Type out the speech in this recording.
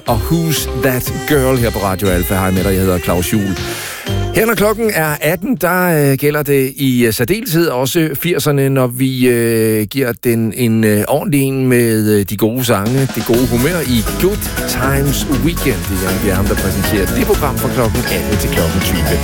og Who's That Girl her på Radio Alfa. Hej med dig, jeg hedder Claus Juhl. Her når klokken er 18, der gælder det i særdeleshed også 80'erne, når vi giver den en ordentlig en med de gode sange, det gode humør i Good Times Weekend. Det er Jan Bjerg, der præsenterer det program fra klokken 18 til klokken 20.